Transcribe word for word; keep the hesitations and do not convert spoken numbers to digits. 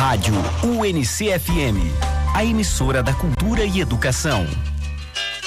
Rádio U N C F M, a emissora da cultura e educação.